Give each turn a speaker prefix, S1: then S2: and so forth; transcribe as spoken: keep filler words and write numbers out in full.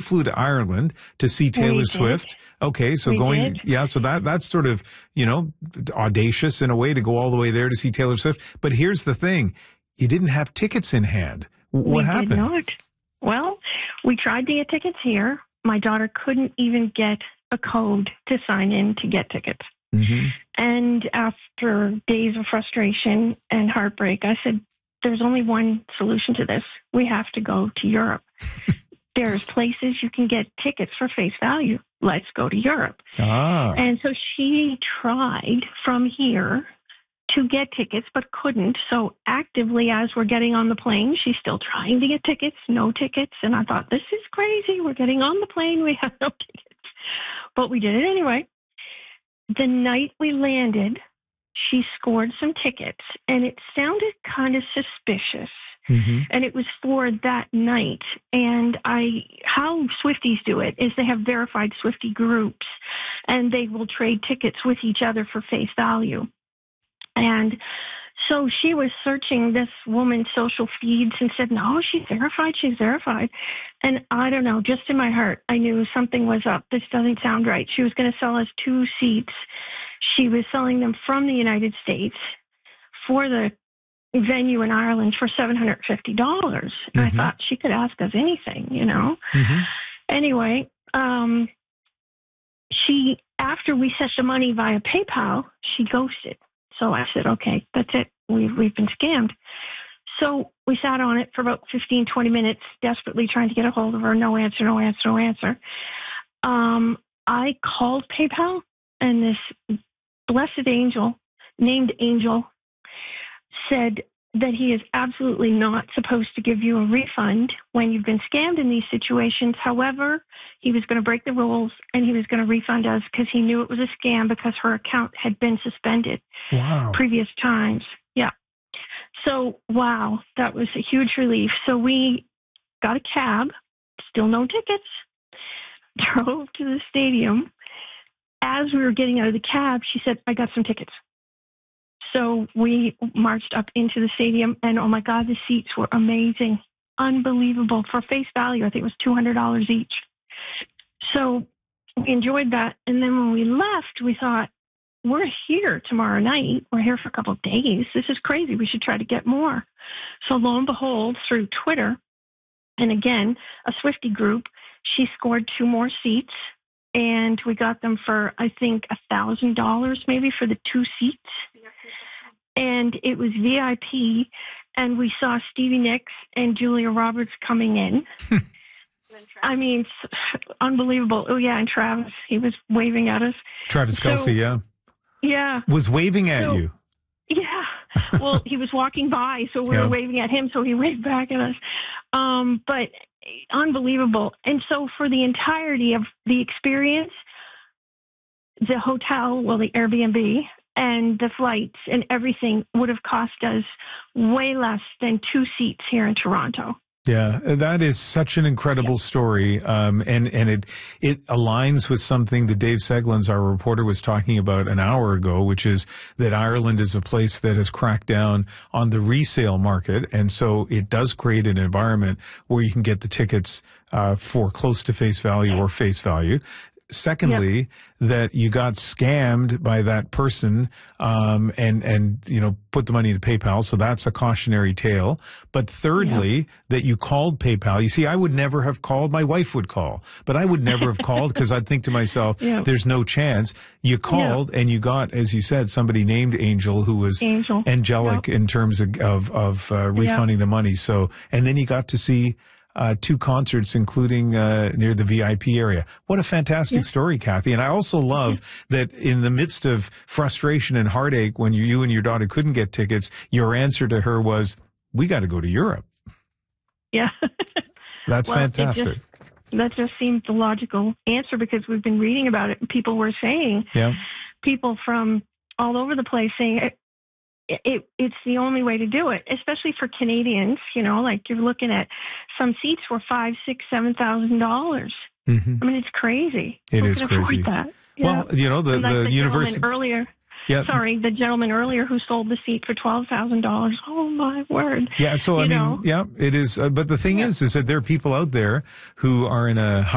S1: flew to Ireland to see Taylor Swift. Okay, so
S2: we
S1: going,
S2: did.
S1: yeah, so that that's sort of, you know, audacious in a way to go all the way there to see Taylor Swift. But here's the thing, you didn't have tickets in hand. What
S2: we
S1: happened?
S2: Did not. Well, we tried to get tickets here. My daughter couldn't even get a code to sign in to get tickets.
S1: Mm-hmm.
S2: And after days of frustration and heartbreak, I said, there's only one solution to this. We have to go to Europe. There's places you can get tickets for face value. Let's go to Europe.
S1: Ah.
S2: And so she tried from here to get tickets, but couldn't. So actively, as we're getting on the plane, she's still trying to get tickets, no tickets. And I thought, this is crazy. We're getting on the plane. We have no tickets. But we did it anyway. The night we landed, she scored some tickets, and it sounded kind of suspicious.
S1: Mm-hmm.
S2: And it was for that night. And I, how Swifties do it is they have verified Swiftie groups, and they will trade tickets with each other for face value. And so she was searching this woman's social feeds and said, no, she's verified, she's verified. And I don't know, just in my heart, I knew something was up. This doesn't sound right. She was going to sell us two seats. She was selling them from the United States for the venue in Ireland for seven hundred fifty dollars. And
S1: Mm-hmm.
S2: I thought she could ask us anything, you know.
S1: Mm-hmm.
S2: Anyway, um, she, after we sent the money via PayPal, she ghosted. So I said, okay, that's it. We've, we've been scammed. So we sat on it for about fifteen, twenty minutes, desperately trying to get a hold of her. No answer, no answer, no answer. Um, I called PayPal, and this blessed angel named Angel said that he is absolutely not supposed to give you a refund when you've been scammed in these situations. However, he was going to break the rules, and he was going to refund us because he knew it was a scam because her account had been suspended
S1: Wow.
S2: previous times. Yeah. So, wow, that was a huge relief. So we got a cab, still no tickets, drove to the stadium. As we were getting out of the cab, she said, I got some tickets. So we marched up into the stadium, and oh my God, the seats were amazing, unbelievable. For face value, I think it was two hundred dollars each. So we enjoyed that. And then when we left, we thought, we're here tomorrow night. We're here for a couple of days. This is crazy. We should try to get more. So lo and behold, through Twitter, and again, a Swiftie group, she scored two more seats. And we got them for, I think, one thousand dollars maybe for the two seats. And it was V I P, and we saw Stevie Nicks and Julia Roberts coming in. I mean, unbelievable. Oh, yeah, and Travis, he was waving at us.
S1: Travis Kelce,
S2: so,
S1: yeah.
S2: Yeah.
S1: Was waving at
S2: so,
S1: you.
S2: Yeah. Well, he was walking by, so we
S1: yeah.
S2: were waving at him, so he waved back at us. Um, but unbelievable. And so for the entirety of the experience, the hotel, well, the Airbnb, and the flights and everything would have cost us way less than two seats here in Toronto.
S1: Yeah, that is such an incredible story, um, and and it it aligns with something that Dave Seglins, our reporter, was talking about an hour ago, which is that Ireland is a place that has cracked down on the resale market, and so it does create an environment where you can get the tickets uh, for close to face value or face value. Secondly, yep. that you got scammed by that person, um, and, and, you know, put the money into PayPal. So that's a cautionary tale. But thirdly, yep. that you called PayPal. You see, I would never have called. My wife would call, but I would never have called because I'd think to myself, yep. there's no chance. You called yep. and you got, as you said, somebody named Angel who was
S2: Angel.
S1: angelic
S2: yep.
S1: in terms of, of, of uh, refunding yep. the money. So, and then you got to see Uh, two concerts, including uh, near the V I P area. What a fantastic yeah. story, Kathy. And I also love yeah. that in the midst of frustration and heartache, when you, you and your daughter couldn't get tickets, your answer to her was, we got to go to Europe.
S2: Yeah.
S1: That's
S2: well,
S1: fantastic.
S2: Just, that just seemed the logical answer because we've been reading about it. And people were saying,
S1: yeah.
S2: people from all over the place saying, It, it, it's the only way to do it, especially for Canadians. You know, like you're looking at some seats were five, six, seven thousand dollars.
S1: Mm-hmm.
S2: I mean, it's crazy.
S1: It
S2: Who
S1: is
S2: can
S1: crazy.
S2: afford that?
S1: Well,
S2: yeah.
S1: you know, the,
S2: like
S1: the,
S2: the
S1: university
S2: earlier.
S1: Yeah.
S2: Sorry, the gentleman earlier who sold the seat for twelve thousand dollars. Oh my word!
S1: Yeah. So
S2: you
S1: I mean,
S2: know?
S1: yeah, it is. Uh, but the thing
S2: yeah.
S1: is, is that there are people out there who are in a